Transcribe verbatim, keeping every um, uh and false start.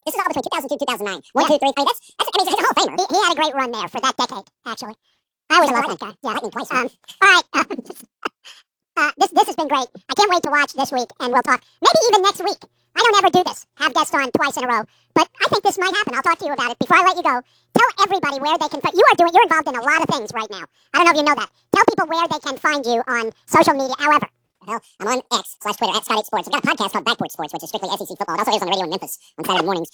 This is all between two thousand two and two thousand nine. One, yeah. two, three. I mean, that's, that's, I mean, he's a Hall of Famer. He, he had a great run there for that decade, actually. I always love that guy. Yeah, lightning twice. Um, all right. Um, uh, this this has been great. I can't wait to watch this week, and we'll talk. Maybe even next week. I don't ever do this, have guests on twice in a row, but I think this might happen. I'll talk to you about it. Before I let you go, tell everybody where they can find you. Are doing. You're involved in a lot of things right now. I don't know if you know that. Tell people where they can find you on social media. However, well, I'm on X slash Twitter at Scott eight Sports. I've got a podcast called Backport Sports, which is strictly S E C football. It also airs on the radio in Memphis on Saturday mornings.